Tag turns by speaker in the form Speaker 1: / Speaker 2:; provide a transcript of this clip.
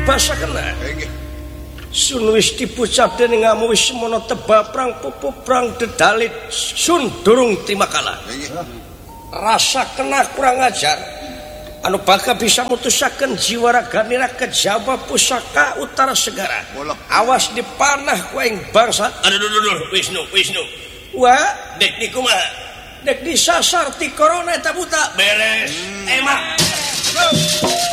Speaker 1: basa kena sun wis dipucap dening ngamu wis semono tebal perang pupu perang dedalit sun durung terima kalah rasa kena kurang ajar anu bakal bisa mutusaken jiwa raganira ke Jawa pusaka utara segara awas dipanah ku aing bangsa aduh Wisnu wah dek di kumaha dek disasar ti corona eta buta beres emang